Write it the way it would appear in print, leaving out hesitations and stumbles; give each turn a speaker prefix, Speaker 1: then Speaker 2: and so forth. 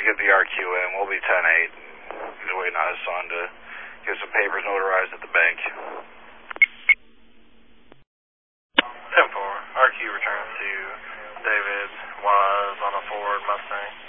Speaker 1: get the RQ in. We'll be 10-8. He's waiting on his son to get some papers notarized at the bank.
Speaker 2: 10-4. RQ returns to David Wise on a Ford Mustang.